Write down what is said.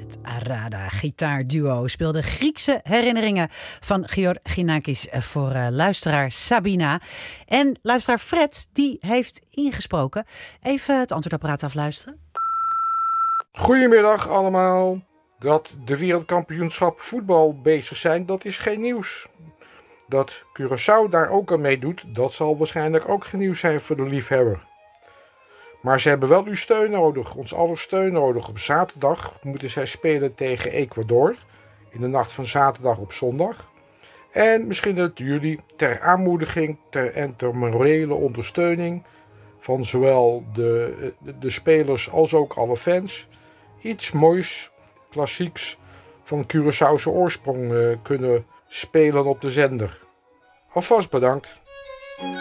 Het Arada gitaarduo speelde Griekse herinneringen van Georginakis voor luisteraar Sabina. En luisteraar Fred, die heeft ingesproken. Even het antwoordapparaat afluisteren. Goedemiddag allemaal. Dat de wereldkampioenschap voetbal bezig zijn, dat is geen nieuws. Dat Curaçao daar ook aan meedoet, dat zal waarschijnlijk ook geen nieuws zijn voor de liefhebber. Maar ze hebben wel uw steun nodig, ons aller steun nodig. Op zaterdag moeten zij spelen tegen Ecuador, in de nacht van zaterdag op zondag. En misschien dat jullie ter aanmoediging en ter morele ondersteuning van zowel de spelers als ook alle fans iets moois, klassieks van Curaçaose oorsprong kunnen spelen op de zender. Alvast bedankt.